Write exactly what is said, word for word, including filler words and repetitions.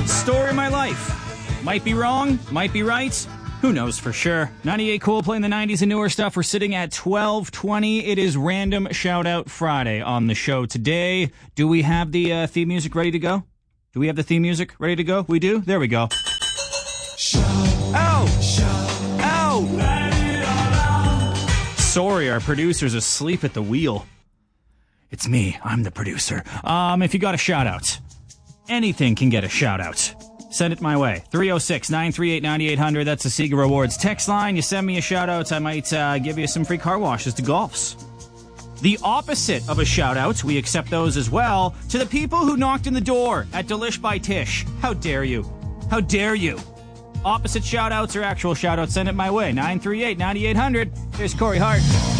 Story of my life. Might be wrong, might be right. Who knows for sure? ninety-eight Cool playing the nineties and newer stuff. We're sitting at twelve twenty. It is Random Shoutout Friday on the show today. Do we have the uh, theme music ready to go? Do we have the theme music ready to go? We do? There we go. Shout, Ow! shout, Ow! let it all out. Sorry, our producer's asleep at the wheel. It's me. I'm the producer. Um, if you got a shout out, anything can get a shout out. Send it my way. three oh six, nine three eight, nine eight hundred. That's the Sega Rewards text line. You send me a shout out, I might uh, give you some free car washes to Golfs. The opposite of a shout out, we accept those as well, to the people who knocked in the door at Delish by Tish. How dare you? How dare you? Opposite shout outs or actual shout outs, send it my way. nine three eight, nine eight hundred. Here's Corey Hart.